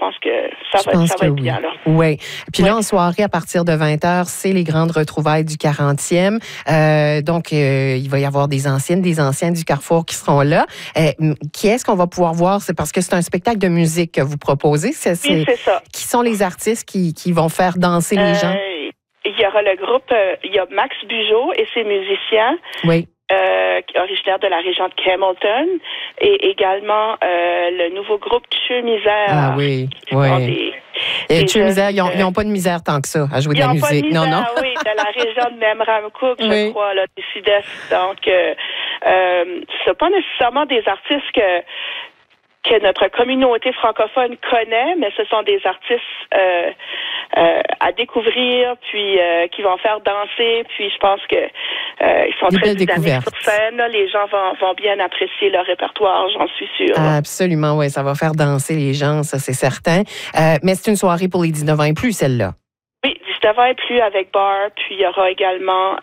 pense que ça va être bien. Oui. Puis là, en soirée, à partir de 20h, c'est les grandes retrouvailles du 40e. Donc, il va y avoir des anciens du Carrefour qui seront là. Qui est-ce qu'on va pouvoir voir? C'est parce que c'est un spectacle de musique que vous proposez. Oui, c'est ça. Qui sont les artistes qui vont faire danser les gens? Il y aura le groupe, il y a Max Bugeaud et ses musiciens. Oui. Originaire de la région de Camelton, et également le nouveau groupe Tcheu Misère. Ah oui, oui. Et Tcheu Misère, ils n'ont pas de misère tant que ça à jouer de la musique. Ils n'ont pas de misère, oui, de la région de Memramcook, je crois, là, du sud-est. Donc, ce sont pas nécessairement des artistes que notre communauté francophone connaît, mais ce sont des artistes à découvrir, puis qui vont faire danser, puis je pense que ils sont très dynamiques sur scène. Là, les gens vont bien apprécier leur répertoire, j'en suis sûre. Absolument, oui, ça va faire danser les gens, ça c'est certain. Mais c'est une soirée pour les 19 ans et plus, celle-là. Oui, 19 ans et plus avec bar, puis il y aura également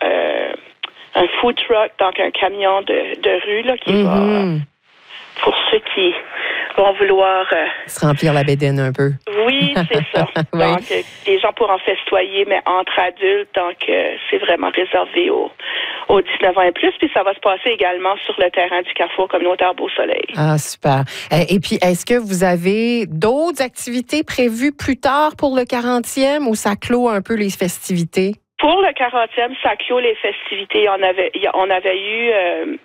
un food truck, donc un camion de rue là, qui va... Pour ceux qui vont vouloir... se remplir la bédaine un peu. Oui, c'est ça. Oui. Donc, les gens pourront festoyer, mais entre adultes. Donc, c'est vraiment réservé aux 19 ans et plus. Puis, ça va se passer également sur le terrain du Carrefour communautaire Beau-Soleil. Ah, super. Et puis, est-ce que vous avez d'autres activités prévues plus tard pour le 40e ou ça clôt un peu les festivités? Pour le 40e, ça clôt les festivités. On avait eu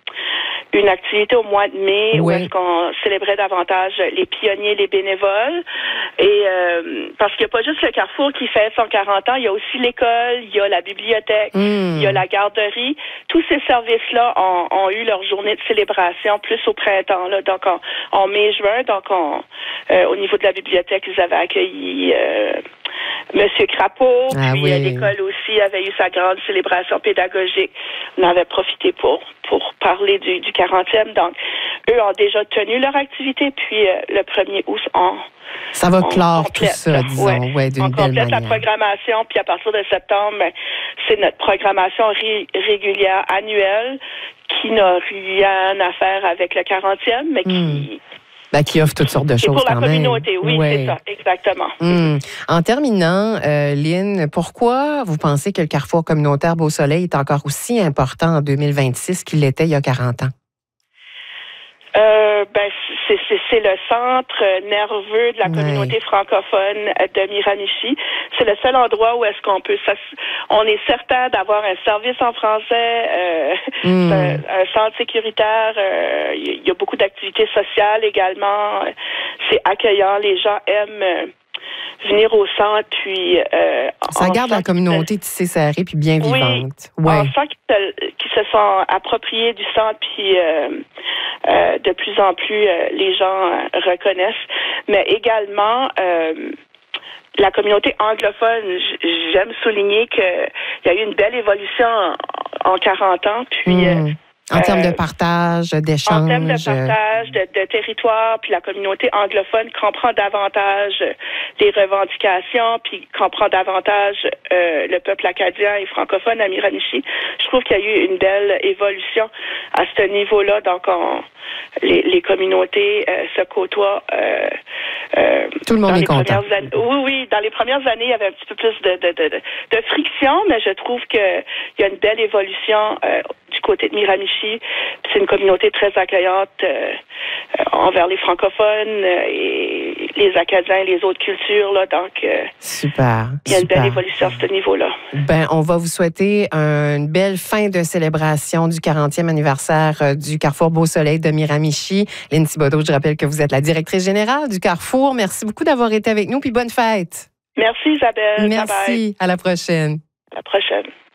une activité au mois de mai où est-ce qu'on célébrait davantage les pionniers, les bénévoles. Et parce qu'il n'y a pas juste le Carrefour qui fait son 40 ans, il y a aussi l'école, il y a la bibliothèque, il y a la garderie. Tous ces services-là ont eu leur journée de célébration plus au printemps, là, donc en mai-juin. Donc, au niveau de la bibliothèque, ils avaient accueilli Monsieur Crapeau, puis l'école aussi avait eu sa grande célébration pédagogique. On avait profité pour parler du 40e. Donc, eux ont déjà tenu leur activité, puis le 1er août, ça va clore tout ça, disons, d'une belle manière. On complète la programmation, puis à partir de septembre, c'est notre programmation régulière annuelle qui n'a rien à faire avec le 40e, mais qui offre toutes sortes de choses quand même. Pour la communauté, oui, c'est ça, exactement. En terminant, Lynn, pourquoi vous pensez que le Carrefour communautaire Beau-Soleil est encore aussi important en 2026 qu'il l'était il y a 40 ans? C'est le centre nerveux de la communauté francophone de Miramichi. C'est le seul endroit où est-ce qu'on peut... On est certain d'avoir un service en français, un centre sécuritaire. Il y a beaucoup d'activités sociales également. C'est accueillant. Les gens aiment... venir au centre, puis... ça garde la communauté tissée serrée puis bien vivante. On sent qu'ils se sont appropriés du centre, puis de plus en plus, les gens reconnaissent. Mais également, la communauté anglophone, j'aime souligner qu'il y a eu une belle évolution en 40 ans, puis... en termes de partage, d'échange. En termes de partage, de territoire, puis la communauté anglophone comprend davantage les revendications, puis comprend davantage le peuple acadien et francophone à Miramichi. Je trouve qu'il y a eu une belle évolution à ce niveau-là. Donc, les communautés se côtoient. Tout le monde est content. Oui, dans les premières années, il y avait un petit peu plus de friction, mais je trouve qu'il y a une belle évolution du côté de Miramichi. C'est une communauté très accueillante envers les francophones et les Acadiens et les autres cultures. Là, donc, super. Il y a une belle évolution à ce niveau-là. On va vous souhaiter une belle fin de célébration du 40e anniversaire du Carrefour Beau-Soleil de Miramichi. Lynn Thibodeau, je rappelle que vous êtes la directrice générale du Carrefour. Merci beaucoup d'avoir été avec nous, puis bonne fête. Merci Isabelle. Merci. Bye bye. À la prochaine. À la prochaine.